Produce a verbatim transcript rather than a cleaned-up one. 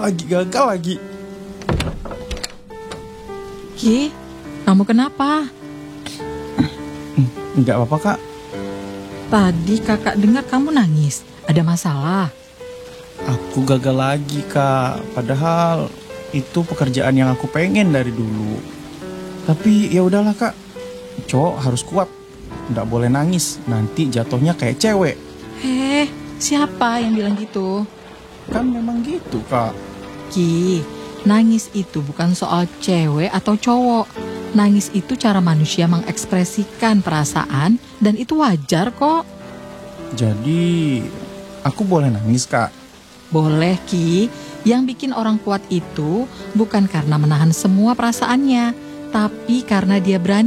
lagi, gagal lagi. Ki, kamu kenapa? Enggak apa-apa, Kak. Tadi kakak dengar kamu nangis. Ada masalah? Aku gagal lagi, Kak. Padahal itu pekerjaan yang aku pengen dari dulu. Tapi ya udahlah, Kak. Cowok harus kuat. Nggak boleh nangis. Nanti jatuhnya kayak cewek. Heh, siapa yang bilang gitu? Kan memang gitu, Kak. Ki, nangis itu bukan soal cewek atau cowok. Nangis itu cara manusia mengekspresikan perasaan dan itu wajar kok. Jadi, aku boleh nangis, Kak? Boleh, Ki. Yang bikin orang kuat itu bukan karena menahan semua perasaannya, tapi karena dia berani